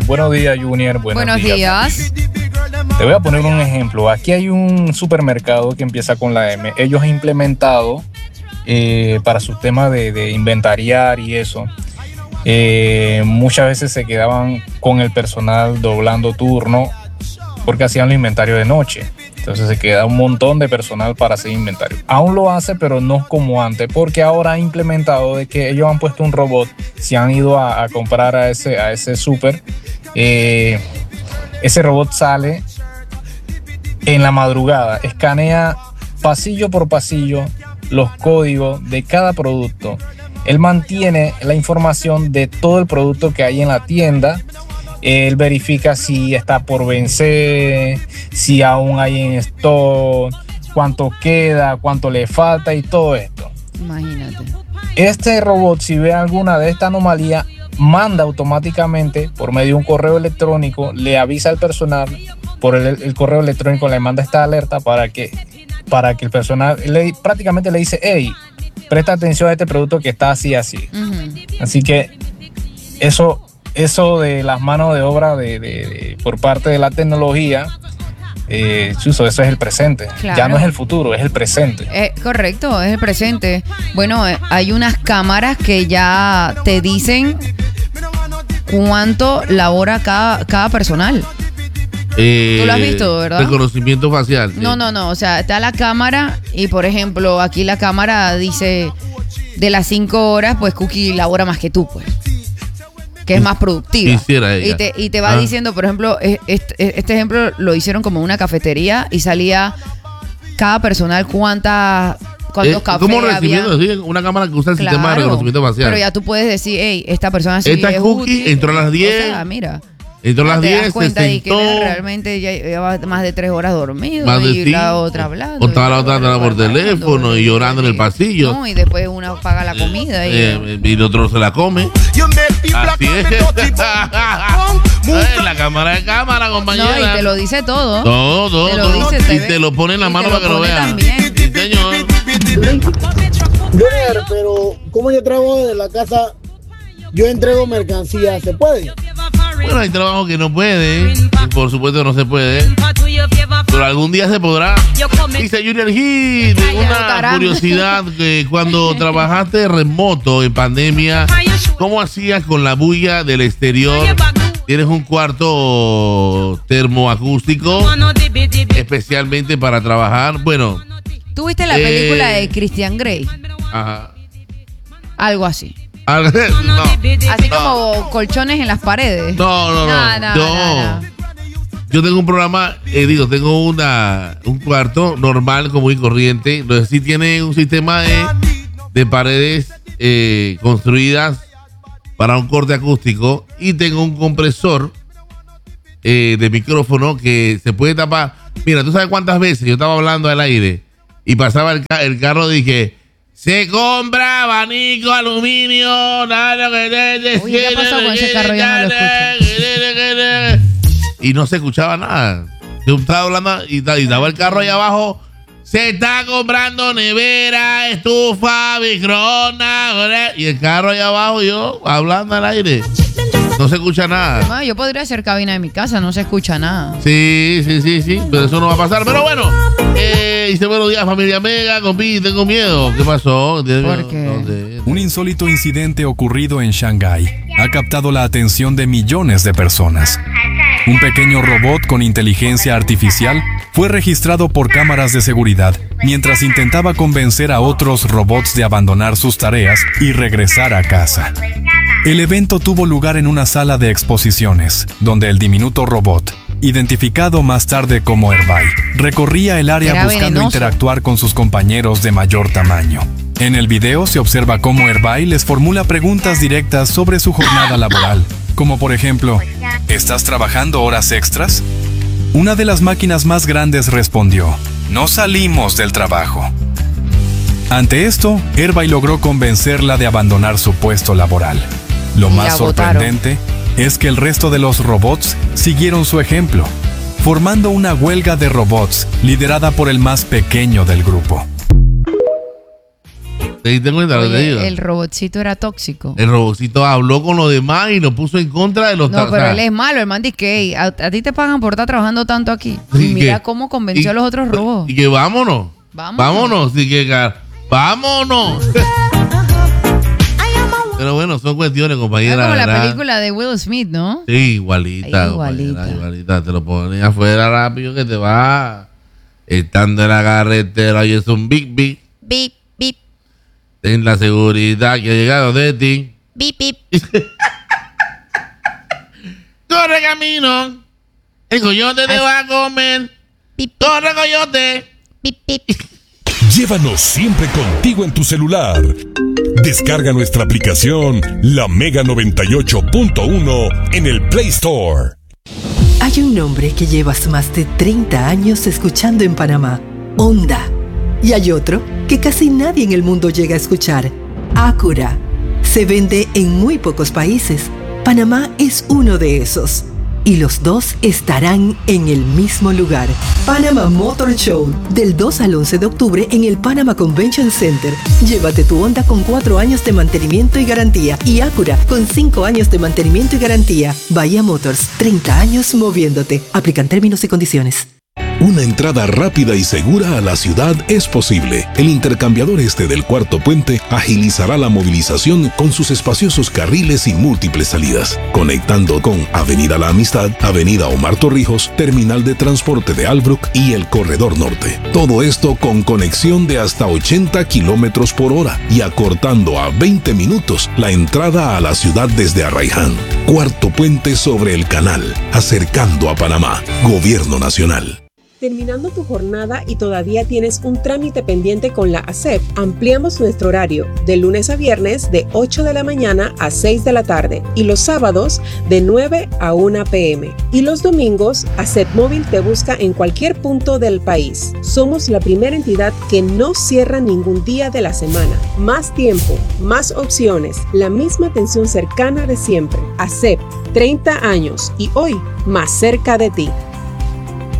Buenos días, Junior. Buenos días. Te voy a poner un ejemplo. Aquí hay un supermercado que empieza con la M. Ellos han implementado para sus temas de inventariar y eso. Muchas veces se quedaban con el personal doblando turno porque hacían los inventarios de noche. Entonces se queda un montón de personal para hacer inventario. Aún lo hace, pero no como antes, porque ahora ha implementado de que ellos han puesto un robot. Si han ido a comprar a ese súper, ese robot sale en la madrugada, escanea pasillo por pasillo los códigos de cada producto. Él mantiene la información de todo el producto que hay en la tienda. Él verifica si está por vencer, si aún hay en stock, cuánto queda, cuánto le falta y todo esto. Imagínate. Este robot, si ve alguna de esta anomalía, manda automáticamente por medio de un correo electrónico, le avisa al personal por el correo electrónico, le manda esta alerta para que el personal prácticamente le dice, hey, presta atención a este producto que está así. Uh-huh. Así que eso de las manos de obra por parte de la tecnología, Chuso, eso es el presente. Claro. Ya no es el futuro, es el presente. Correcto, es el presente. Bueno, hay unas cámaras que ya te dicen cuánto labora cada personal. Tú lo has visto, ¿verdad? Reconocimiento facial. Sí. No, o sea, está la cámara y, por ejemplo, aquí la cámara dice de las 5 horas, pues Cookie labora más que tú, pues. Que es más productiva. Y te va diciendo, por ejemplo, este ejemplo lo hicieron como una cafetería y salía cada personal cuántos cafés ¿cómo recibiendo? había. ¿Sí? Una cámara que usa el sistema de reconocimiento facial. Pero ya tú puedes decir, hey, esta persona sí esta es Cookie útil. Entró a las 10. O sea, mira. Entró a las 10, te das cuenta se de que realmente ya lleva más de 3 horas dormido y la otra hablando. O estaba la otra por teléfono y llorando en el pasillo. No, y después uno paga la comida y el otro se la come. Así es. La cámara, compañera. No, y te lo dice todo. Todo. Te lo dice, y te lo pone en la mano para que lo vean. Sí, señor. Junior, pero como yo trabajo de la casa, yo entrego mercancía, ¿se puede? Bueno, hay trabajo que no puede, y por supuesto no se puede, pero algún día se podrá. Dice Junior Hit, una curiosidad, que cuando trabajaste remoto en pandemia, ¿cómo hacías con la bulla del exterior? ¿Tienes un cuarto termoacústico especialmente para trabajar? Bueno. ¿Tuviste la película de Christian Grey? Ajá. Algo así. No. Así como colchones en las paredes. No. Yo tengo un programa, tengo un cuarto normal, común y corriente. Entonces sí tiene un sistema de paredes construidas para un corte acústico. Y tengo un compresor de micrófono que se puede tapar. Mira, ¿tú sabes cuántas veces yo estaba hablando al aire y pasaba el carro? Dije, se compra abanico, aluminio, nada que uy, ¿qué pasó con ese carro? Ya no lo escucho. Y no se escuchaba nada. Yo estaba hablando y estaba el carro ahí abajo. Se está comprando nevera, estufa, microondas. Y el carro ahí abajo, yo hablando al aire. No se escucha nada. No, yo podría hacer cabina en mi casa, no se escucha nada. Sí, pero eso no va a pasar. Pero bueno, dice buenos días, familia Mega, compi, tengo miedo. ¿Qué pasó? ¿Por qué? Un insólito incidente ocurrido en Shanghái ha captado la atención de millones de personas. Un pequeño robot con inteligencia artificial fue registrado por cámaras de seguridad mientras intentaba convencer a otros robots de abandonar sus tareas y regresar a casa. El evento tuvo lugar en una sala de exposiciones, donde el diminuto robot, identificado más tarde como Herbie, recorría el área buscando interactuar con sus compañeros de mayor tamaño. En el video se observa cómo Herbie les formula preguntas directas sobre su jornada laboral, como por ejemplo, ¿estás trabajando horas extras? Una de las máquinas más grandes respondió, no salimos del trabajo. Ante esto, Herbie logró convencerla de abandonar su puesto laboral. Lo más sorprendente es que el resto de los robots siguieron su ejemplo, formando una huelga de robots liderada por el más pequeño del grupo. ¿Te diste cuenta? Oye, el robotcito era tóxico. El robotcito habló con los demás y lo puso en contra de los No, pero él es malo. El man dice que a ti te pagan por estar trabajando tanto aquí. Y mira cómo convenció a los otros robots. Y que vámonos. Vámonos. Vámonos. Pero bueno, son cuestiones, compañera. Es como la película de Will Smith, ¿no? Sí, igualita. Igualita. Te lo ponen afuera rápido que te va. Estando en la carretera y es un bip, bip. Bip, bip. Ten la seguridad que ha llegado de ti. Bip, bip. Corre camino. El coyote te va a comer. Bip, bip. Corre coyote. Bip, bip. Llévanos siempre contigo en tu celular. Descarga nuestra aplicación La Mega 98.1 en el Play Store. Hay un nombre que llevas más de 30 años escuchando en Panamá, Honda. Y hay otro que casi nadie en el mundo llega a escuchar, Acura. Se vende en muy pocos países. Panamá es uno de esos. Y los dos estarán en el mismo lugar. Panama Motor Show, del 2 al 11 de octubre en el Panama Convention Center. Llévate tu Honda con 4 años de mantenimiento y garantía y Acura con 5 años de mantenimiento y garantía. Bahía Motors, 30 años moviéndote. Aplican términos y condiciones. Una entrada rápida y segura a la ciudad es posible. El intercambiador este del Cuarto Puente agilizará la movilización con sus espaciosos carriles y múltiples salidas, conectando con Avenida La Amistad, Avenida Omar Torrijos, Terminal de Transporte de Albrook y el Corredor Norte. Todo esto con conexión de hasta 80 kilómetros por hora y acortando a 20 minutos la entrada a la ciudad desde Arraiján. Cuarto Puente sobre el canal, acercando a Panamá. Gobierno Nacional. Terminando tu jornada y todavía tienes un trámite pendiente con la ASEP, ampliamos nuestro horario de lunes a viernes de 8 de la mañana a 6 de la tarde y los sábados de 9 a 1 p.m. Y los domingos, ASEP Móvil te busca en cualquier punto del país. Somos la primera entidad que no cierra ningún día de la semana. Más tiempo, más opciones, la misma atención cercana de siempre. ASEP, 30 años y hoy más cerca de ti.